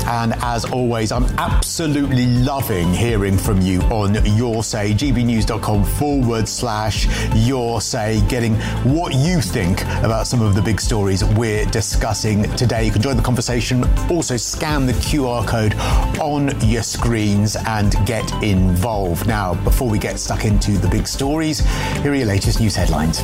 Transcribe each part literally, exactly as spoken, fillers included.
And as always, I'm absolutely loving hearing from you on Your Say, gbnews.com forward slash Your Say, getting what you think about some of the big stories we're discussing today. You can join the conversation. Also, scan the Q R code on your screens and get involved. Now, before we get stuck into the big stories, here are your latest news headlines.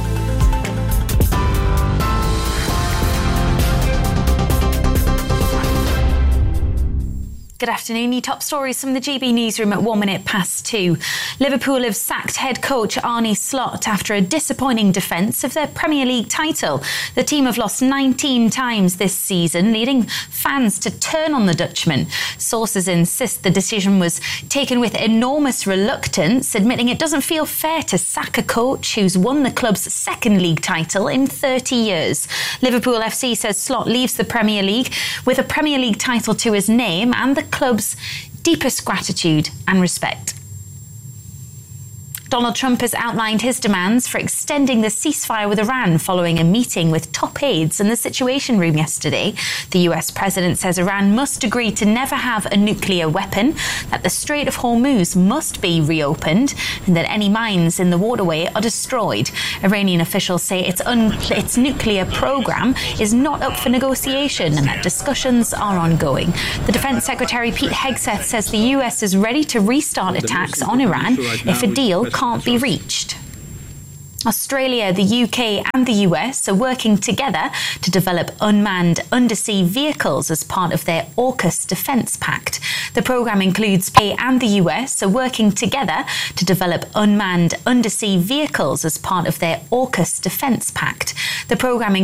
Good afternoon. Your top stories from the G B newsroom at one minute past two. Liverpool have sacked head coach Arne Slot after a disappointing defence of their Premier League title. The team have lost nineteen times this season, leading fans to turn on the Dutchman. Sources insist the decision was taken with enormous reluctance, admitting it doesn't feel fair to sack a coach who's won the club's second league title in thirty years. Liverpool F C says Slot leaves the Premier League with a Premier League title to his name and the club's deepest gratitude and respect. Donald Trump has outlined his demands for extending the ceasefire with Iran following a meeting with top aides in the Situation Room yesterday. The U S president says Iran must agree to never have a nuclear weapon, that the Strait of Hormuz must be reopened, and that any mines in the waterway are destroyed. Iranian officials say its, un- its nuclear program is not up for negotiation and that discussions are ongoing. The Defense Secretary Pete Hegseth says the U S is ready to restart attacks on Iran if a deal can't be reached. Australia, the U K and the U S are working together to develop unmanned undersea vehicles as part of their AUKUS Defence Pact. The programme includes U K and the U S are working together to develop unmanned undersea vehicles as part of their AUKUS Defence Pact. The programme